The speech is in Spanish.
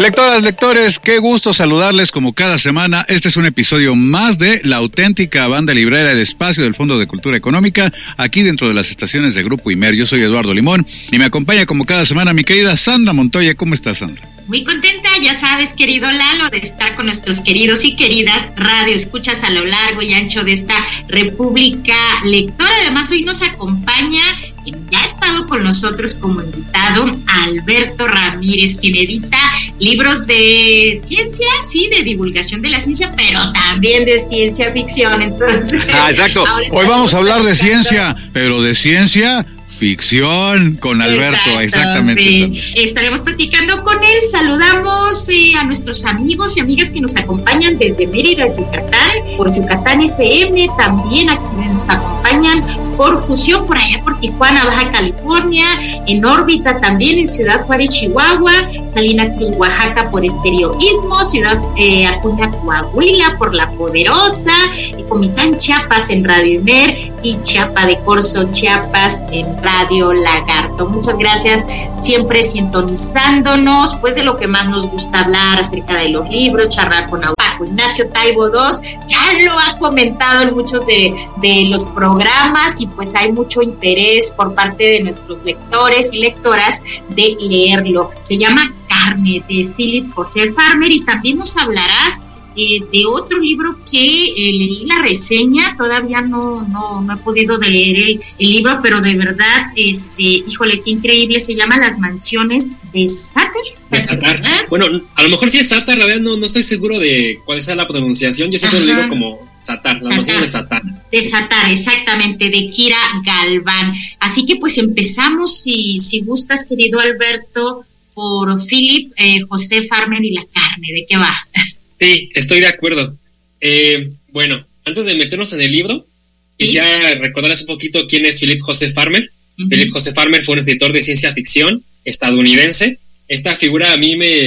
Lectoras, lectores, qué gusto saludarles como cada semana. Este es un episodio más de La Auténtica Banda Librera, el espacio del Fondo de Cultura Económica, aquí dentro de las estaciones de Grupo Imer. Yo soy Eduardo Limón y me acompaña como cada semana mi querida Sandra Montoya. ¿Cómo estás, Sandra? Muy contenta, ya sabes, querido Lalo, de estar con nuestros queridos y queridas radioescuchas a lo largo y ancho de esta República Lectora. Además, hoy nos acompaña quien ya ha estado con nosotros como invitado, Alberto Ramírez, quien edita libros de ciencia, sí, de divulgación de la ciencia, pero también de ciencia ficción. Entonces, exacto. Hoy vamos a hablar de ciencia, pero de ciencia ficción con Alberto. Exactamente. Sí. Estaremos platicando con él. Saludamos a nuestros amigos y amigas que nos acompañan desde Mérida, Yucatán, por Yucatán FM, también a quienes nos acompañan por Fusión, por allá por Tijuana, Baja California, en órbita también en Ciudad Juárez, Chihuahua, Salina Cruz, Oaxaca, por Estéreo Istmo, Ciudad Acuña, Coahuila, por La Poderosa, Comitán, Chiapas, en Radio Imer, y Chiapa de Corzo, Chiapas, en Radio Lagarto. Muchas gracias, siempre sintonizándonos, pues de lo que más nos gusta hablar acerca de los libros, charlar con Paco Ignacio Taibo II, ya lo ha comentado en muchos de los programas, y pues hay mucho interés por parte de nuestros lectores y lectoras de leerlo. Se llama Carne, de Philip José Farmer, y también nos hablarás de otro libro que leí la reseña, todavía no he podido leer el libro, pero de verdad, híjole, qué increíble, se llama Las Mansiones de Satar. De Satar. Bueno, a lo mejor sí es Satar, la verdad no estoy seguro de cuál sea la pronunciación, yo siempre lo digo como Satar, Las Mansiones de Satar. De Satar, exactamente, de Kira Galván. Así que pues empezamos, si gustas, querido Alberto, por Philip José Farmer y la carne, ¿de qué va? Sí, estoy de acuerdo. Bueno, antes de meternos en el libro, quisiera recordarles un poquito quién es Philip José Farmer. Philip José Farmer fue un escritor de ciencia ficción estadounidense. Esta figura a mí me